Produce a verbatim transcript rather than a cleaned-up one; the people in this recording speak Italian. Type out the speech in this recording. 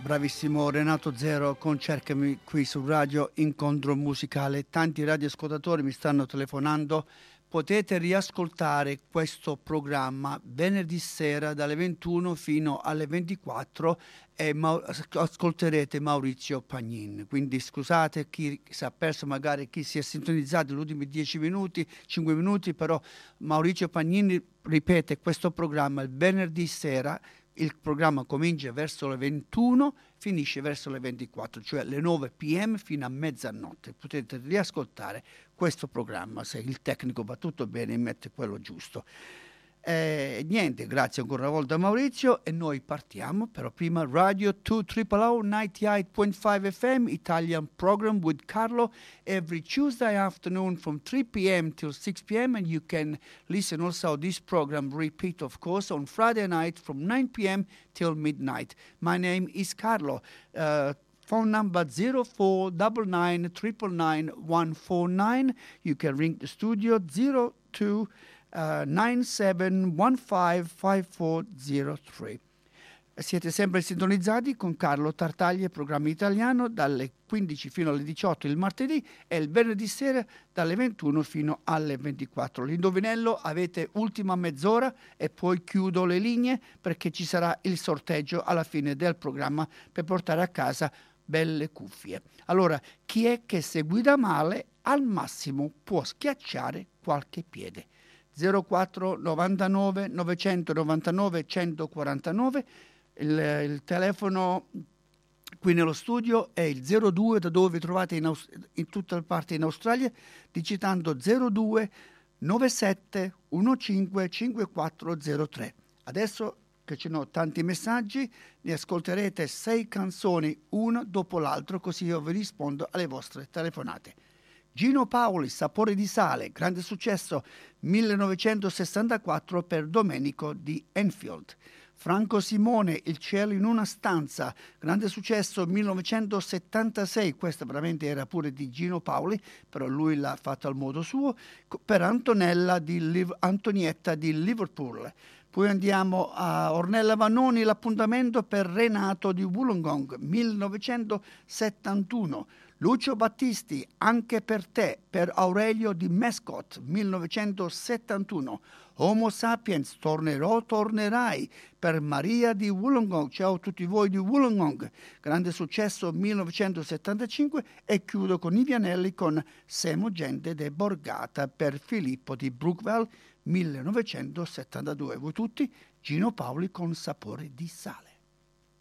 bravissimo Renato Zero con Cercami qui su Radio Incontro Musicale. Tanti radioascoltatori mi stanno telefonando. Potete riascoltare questo programma venerdì sera dalle ventuno fino alle ventiquattro e ma- ascolterete Maurizio Pagnin. Quindi scusate chi si è perso, magari chi si è sintonizzato negli ultimi dieci minuti, cinque minuti, però Maurizio Pagnin ripete questo programma il venerdì sera. Il programma comincia verso le ventuno, finisce verso le ventiquattro, cioè le nove p m fino a mezzanotte. Potete riascoltare questo programma se il tecnico va tutto bene e mette quello giusto. Eh, niente, grazie ancora una volta a Maurizio e noi partiamo, però prima Radio due zero zero ninety-eight point five F M Italian program with Carlo every Tuesday afternoon from three p m till six p m and you can listen also this program repeat of course on Friday night from nine p m till midnight. My name is Carlo. Uh, Phone number zero four nine nine nine nine one four nine. You can ring the studio zero two Uh, nine seven one five five four zero three. Siete sempre sintonizzati con Carlo Tartaglia, programma italiano, dalle quindici fino alle diciotto il martedì e il venerdì sera dalle ventuno fino alle ventiquattro. L'indovinello, avete ultima mezz'ora e poi chiudo le linee perché ci sarà il sorteggio alla fine del programma per portare a casa belle cuffie. Allora, chi è che se guida male al massimo può schiacciare qualche piede? zero quattro novantanove novecentonovantanove centoquarantanove, il, il telefono qui nello studio è il zero due, da dove vi trovate in, Aus- in tutte le parti in Australia, digitando zero due novantasette quindici cinquantaquattro zero tre. Adesso che ci sono tanti messaggi, ne ascolterete sei canzoni una dopo l'altro, così io vi rispondo alle vostre telefonate. Gino Paoli, Sapore di sale, grande successo millenovecentosessantaquattro per Domenico di Enfield. Franco Simone, Il cielo in una stanza, grande successo millenovecentosettantasei, questa veramente era pure di Gino Paoli, però lui l'ha fatto al modo suo, per Antonella di Liv- Antonietta di Liverpool. Poi andiamo a Ornella Vanoni, l'appuntamento per Renato di Wollongong, millenovecentosettantuno. Lucio Battisti, Anche per te, per Aurelio di Mescot, millenovecentosettantuno. Homo Sapiens, Tornerò, tornerai, per Maria di Wollongong. Ciao a tutti voi di Wollongong. Grande successo millenovecentosettantacinque e chiudo con i Vianelli con Semo gente de Borgata per Filippo di Brookville, millenovecentosettantadue. Voi tutti, Gino Paoli con Sapore di sale.